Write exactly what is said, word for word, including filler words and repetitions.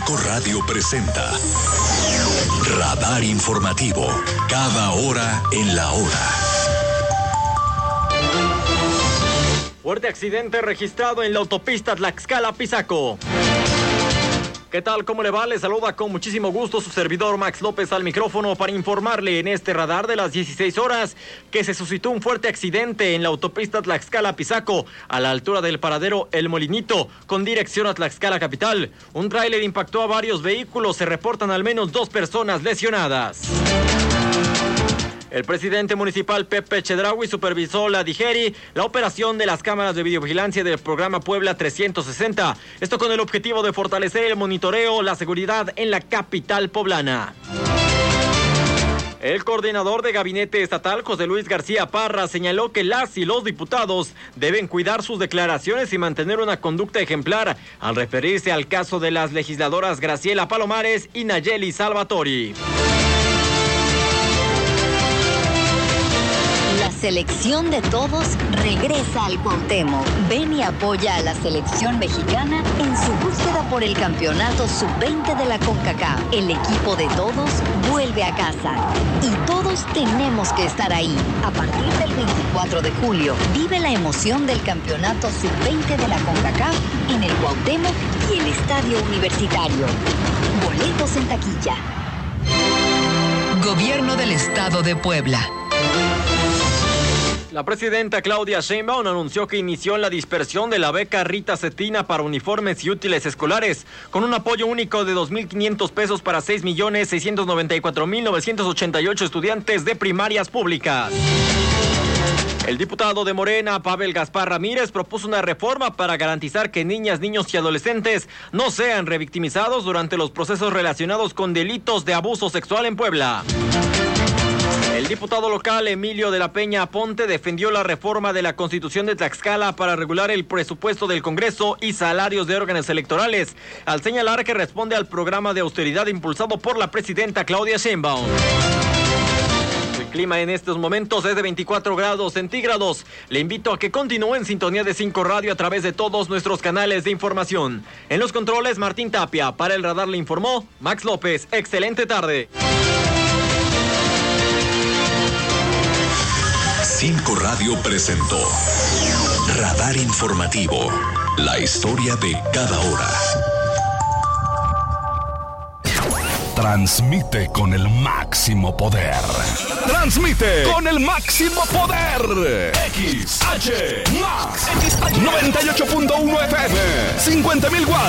Cinco Radio presenta Radar Informativo, cada hora en la hora. Fuerte accidente registrado en la autopista Tlaxcala-Pisaco. ¿Qué tal? ¿Cómo le va? Le saluda con muchísimo gusto su servidor Max López al micrófono para informarle en este radar de las dieciséis horas que se suscitó un fuerte accidente en la autopista Tlaxcala-Pisaco a la altura del paradero El Molinito con dirección a Tlaxcala capital. Un tráiler impactó a varios vehículos, se reportan al menos dos personas lesionadas. El presidente municipal Pepe Chedraui supervisó la Digeri, la operación de las cámaras de videovigilancia del programa Puebla trescientos sesenta. Esto con el objetivo de fortalecer el monitoreo, la seguridad en la capital poblana. El coordinador de gabinete estatal, José Luis García Parra, señaló que las y los diputados deben cuidar sus declaraciones y mantener una conducta ejemplar al referirse al caso de las legisladoras Graciela Palomares y Nayeli Salvatori. La selección de todos regresa al Cuauhtémoc. Ven y apoya a la selección mexicana en su búsqueda por el campeonato sub veinte de la CONCACAF. El equipo de todos vuelve a casa y todos tenemos que estar ahí. A partir del veinticuatro de julio, vive la emoción del campeonato sub veinte de la CONCACAF en el Cuauhtémoc y el Estadio Universitario. Boletos en taquilla. Gobierno del Estado de Puebla. La presidenta Claudia Sheinbaum anunció que inició la dispersión de la beca Rita Cetina para uniformes y útiles escolares, con un apoyo único de dos mil quinientos pesos para seis millones seiscientos noventa y cuatro mil novecientos ochenta y ocho estudiantes de primarias públicas. El diputado de Morena, Pavel Gaspar Ramírez, propuso una reforma para garantizar que niñas, niños y adolescentes no sean revictimizados durante los procesos relacionados con delitos de abuso sexual en Puebla. El diputado local Emilio de la Peña Aponte defendió la reforma de la Constitución de Tlaxcala para regular el presupuesto del Congreso y salarios de órganos electorales, al señalar que responde al programa de austeridad impulsado por la presidenta Claudia Sheinbaum. El clima en estos momentos es de veinticuatro grados centígrados. Le invito a que continúe en sintonía de Cinco Radio a través de todos nuestros canales de información. En los controles, Martín Tapia. Para el radar le informó Max López. Excelente tarde. Cinco Radio presentó Radar Informativo, la historia de cada hora. Transmite con el máximo poder. Transmite con el máximo poder. X H Max noventa y ocho punto uno F M, cincuenta mil watts.